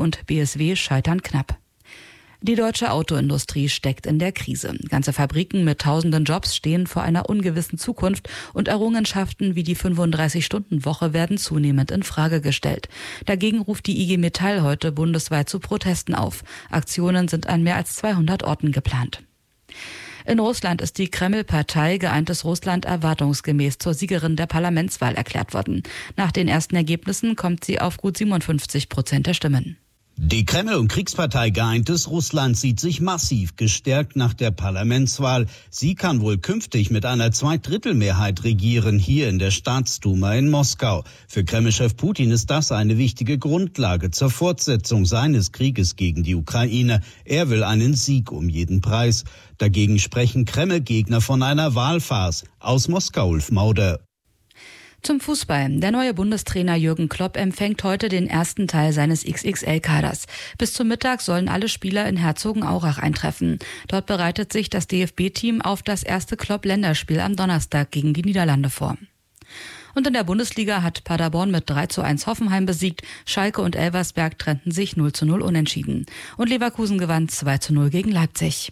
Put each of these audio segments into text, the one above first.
und BSW scheitern knapp. Die deutsche Autoindustrie steckt in der Krise. Ganze Fabriken mit tausenden Jobs stehen vor einer ungewissen Zukunft und Errungenschaften wie die 35-Stunden-Woche werden zunehmend in Frage gestellt. Dagegen ruft die IG Metall heute bundesweit zu Protesten auf. Aktionen sind an mehr als 200 Orten geplant. In Russland ist die Kreml-Partei Geeintes Russland erwartungsgemäß zur Siegerin der Parlamentswahl erklärt worden. Nach den ersten Ergebnissen kommt sie auf gut 57% der Stimmen. Die Kreml- und Kriegspartei Geeintes Russland sieht sich massiv gestärkt nach der Parlamentswahl. Sie kann wohl künftig mit einer Zweidrittelmehrheit regieren, hier in der Staatsduma in Moskau. Für Kreml-Chef Putin ist das eine wichtige Grundlage zur Fortsetzung seines Krieges gegen die Ukraine. Er will einen Sieg um jeden Preis. Dagegen sprechen Kreml-Gegner von einer Wahlfarce. Aus Moskau, Ulf Mauder. Zum Fußball. Der neue Bundestrainer Jürgen Klopp empfängt heute den ersten Teil seines XXL-Kaders. Bis zum Mittag sollen alle Spieler in Herzogenaurach eintreffen. Dort bereitet sich das DFB-Team auf das erste Klopp-Länderspiel am Donnerstag gegen die Niederlande vor. Und in der Bundesliga hat Paderborn mit 3:1 Hoffenheim besiegt. Schalke und Elversberg trennten sich 0:0 unentschieden. Und Leverkusen gewann 2:0 gegen Leipzig.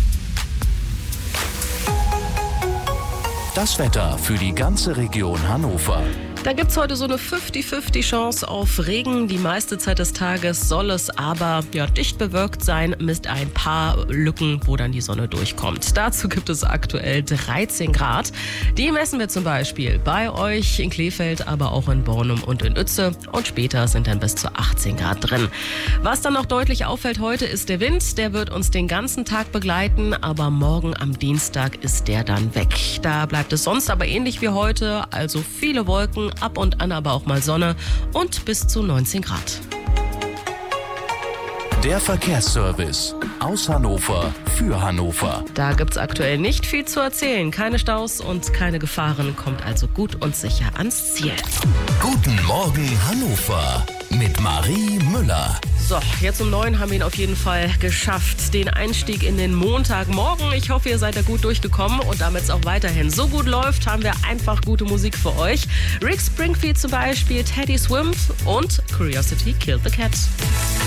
Das Wetter für die ganze Region Hannover. Da gibt's heute so eine 50-50 Chance auf Regen. Die meiste Zeit des Tages soll es aber dicht bewölkt sein mit ein paar Lücken, wo dann die Sonne durchkommt. Dazu gibt es aktuell 13 Grad. Die messen wir zum Beispiel bei euch in Kleefeld, aber auch in Bornum und in Uetze. Und später sind dann bis zu 18 Grad drin. Was dann noch deutlich auffällt heute ist der Wind. Der wird uns den ganzen Tag begleiten, aber morgen am Dienstag ist der dann weg. Da bleibt es sonst aber ähnlich wie heute, also viele Wolken, ab und an aber auch mal Sonne und bis zu 19 Grad. Der Verkehrsservice aus Hannover für Hannover. Da gibt's aktuell nicht viel zu erzählen. Keine Staus und keine Gefahren. Kommt also gut und sicher ans Ziel. Guten Morgen Hannover mit Marie Müller. So, jetzt um 9 haben wir ihn auf jeden Fall geschafft. Den Einstieg in den Montagmorgen. Ich hoffe, ihr seid da gut durchgekommen und damit es auch weiterhin so gut läuft, haben wir einfach gute Musik für euch. Rick Springfield zum Beispiel, Teddy Swims und Curiosity Killed the Cat.